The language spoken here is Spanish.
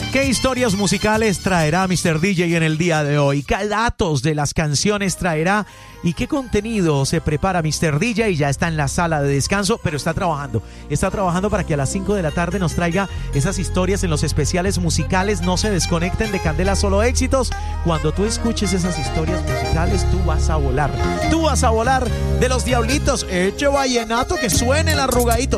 ¿Qué historias musicales traerá Mr. DJ en el día de hoy? ¿Qué datos de las canciones traerá? ¿Y qué contenido se prepara Mr. DJ? Ya está en la sala de descanso, pero está trabajando. Está trabajando para que a las 5 de la tarde nos traiga esas historias en los especiales musicales. No se desconecten de Candela Solo Éxitos. Cuando tú escuches esas historias musicales, tú vas a volar. Tú vas a volar de los diablitos. Eche vallenato que suene el arrugadito.